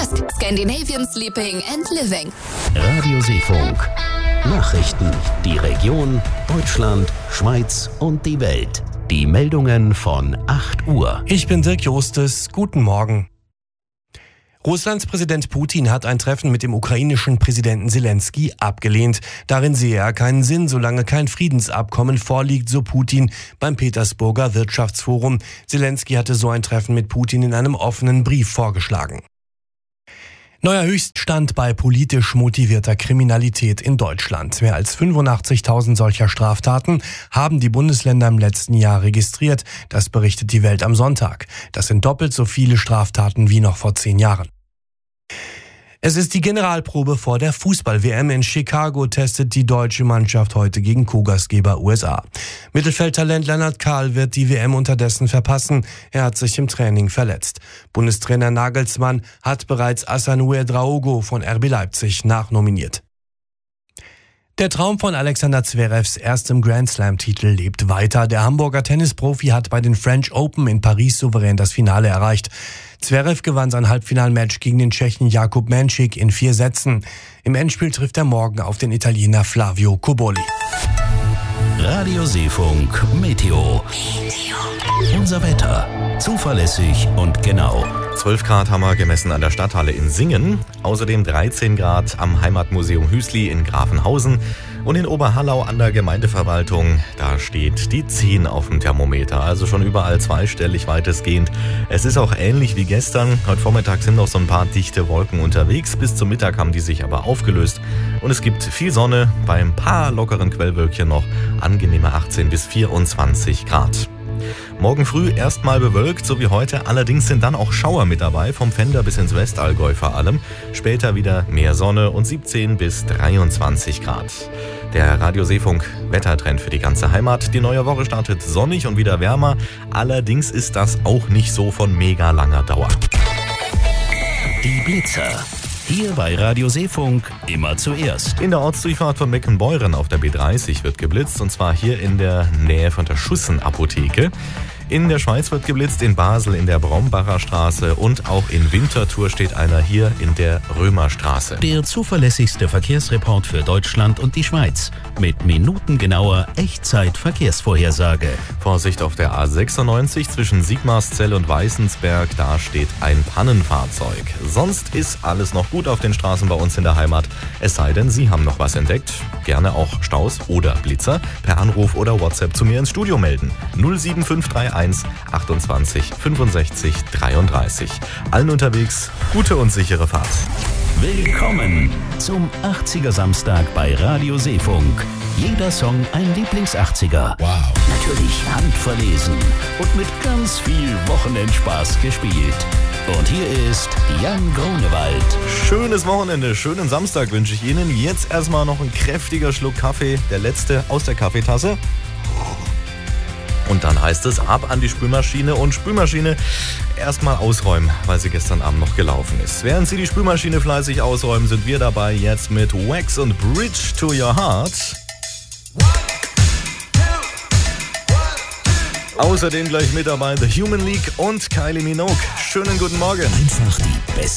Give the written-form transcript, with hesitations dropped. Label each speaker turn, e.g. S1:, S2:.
S1: Podcast Scandinavian Sleeping and Living.
S2: Radio Seefunk. Nachrichten. Die Region, Deutschland, Schweiz und die Welt. Die Meldungen von 8 Uhr.
S3: Ich bin Dirk Jostes. Guten Morgen. Russlands Präsident Putin hat ein Treffen mit dem ukrainischen Präsidenten Zelensky abgelehnt. Darin sehe er keinen Sinn, solange kein Friedensabkommen vorliegt, so Putin beim Petersburger Wirtschaftsforum. Zelensky hatte so ein Treffen mit Putin in einem offenen Brief vorgeschlagen. Neuer Höchststand bei politisch motivierter Kriminalität in Deutschland. Mehr als 85.000 solcher Straftaten haben die Bundesländer im letzten Jahr registriert. Das berichtet die Welt am Sonntag. Das sind doppelt so viele Straftaten wie noch vor 10 Jahren. Es ist die Generalprobe vor der Fußball-WM. In Chicago testet die deutsche Mannschaft heute gegen Co-Gastgeber USA. Mittelfeldtalent Lennart Kahl wird die WM unterdessen verpassen. Er hat sich im Training verletzt. Bundestrainer Nagelsmann hat bereits Hassan Ouedraogo von RB Leipzig nachnominiert. Der Traum von Alexander Zverevs erstem Grand-Slam-Titel lebt weiter. Der Hamburger Tennisprofi hat bei den French Open in Paris souverän das Finale erreicht. Zverev gewann sein Halbfinalmatch gegen den Tschechen Jakub Menšík in 4 Sätzen. Im Endspiel trifft er morgen auf den Italiener Flavio Cobolli.
S2: Radio Seefunk Meteo. Unser Wetter. Zuverlässig und genau.
S4: 12 Grad haben wir gemessen an der Stadthalle in Singen. Außerdem 13 Grad am Heimatmuseum Hüsli in Grafenhausen. Und in Oberhallau an der Gemeindeverwaltung, da steht die 10 auf dem Thermometer. Also schon überall zweistellig weitestgehend. Es ist auch ähnlich wie gestern. Heute Vormittag sind noch so ein paar dichte Wolken unterwegs. Bis zum Mittag haben die sich aber aufgelöst. Und es gibt viel Sonne, bei ein paar lockeren Quellwölkchen noch angenehme 18 bis 24 Grad. Morgen früh erstmal bewölkt, so wie heute. Allerdings sind dann auch Schauer mit dabei, vom Pfänder bis ins Westallgäu vor allem. Später wieder mehr Sonne und 17 bis 23 Grad. Der Radio Seefunk Wettertrend für die ganze Heimat. Die neue Woche startet sonnig und wieder wärmer. Allerdings ist das auch nicht so von mega langer Dauer.
S2: Die Blitzer. Hier bei Radio Seefunk immer zuerst.
S4: In der Ortsdurchfahrt von Meckenbeuren auf der B30 wird geblitzt, und zwar hier in der Nähe von der Schussen-Apotheke. In der Schweiz wird geblitzt, in Basel in der Brombacher Straße, und auch in Winterthur steht einer hier in der Römerstraße.
S2: Der zuverlässigste Verkehrsreport für Deutschland und die Schweiz mit minutengenauer Echtzeit-Verkehrsvorhersage.
S4: Vorsicht auf der A96 zwischen Sigmarszell und Weißensberg, da steht ein Pannenfahrzeug. Sonst ist alles noch gut auf den Straßen bei uns in der Heimat, es sei denn, Sie haben noch was entdeckt. Gerne auch Staus oder Blitzer per Anruf oder WhatsApp zu mir ins Studio melden. 07531 28 65 33. Allen unterwegs gute und sichere Fahrt.
S2: Willkommen zum 80er Samstag bei Radio Seefunk. Jeder Song ein Lieblings-80er. Wow. Natürlich handverlesen und mit ganz viel Wochenendspaß gespielt. Und hier ist Jan Grunewald.
S4: Schönes Wochenende, schönen Samstag wünsche ich Ihnen. Jetzt erstmal noch ein kräftiger Schluck Kaffee, der letzte aus der Kaffeetasse. Und dann heißt es ab an die Spülmaschine, und Spülmaschine erstmal ausräumen, weil sie gestern Abend noch gelaufen ist. Während Sie die Spülmaschine fleißig ausräumen, sind wir dabei jetzt mit Wax und Bridge to Your Heart. Außerdem gleich mit dabei The Human League und Kylie Minogue. Schönen guten Morgen.
S2: Einfach die beste